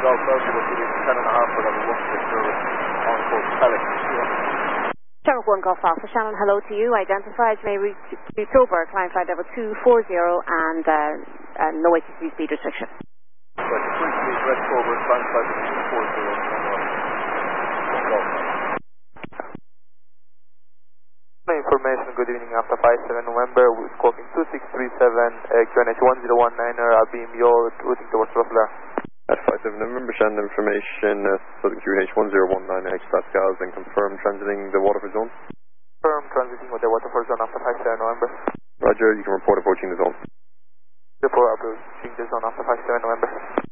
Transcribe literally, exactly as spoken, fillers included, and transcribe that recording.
Golf Delta will be ten and a half for level one Victor on course Pellet. Shamrock one Golf Alpha, Shannon, hello to you. Identified, may reach Tober, climb flight level two four zero and uh, uh, no A T C speed restriction. Right, twenty-eight Red Cobra, climb flight level two four zero. Information, good evening, after five seven November, with squawking two six three seven, uh, Q N H one zero one niner, I'll be in your routing towards Rosler. At five seven November, Shannon information, uh, Southern Q N H one zero one nine H Pascals and confirm transiting the Waterford zone. Confirm transiting with the Waterford zone after five seven November. Roger, you can report approaching the zone. Report approaching the zone after five seven November.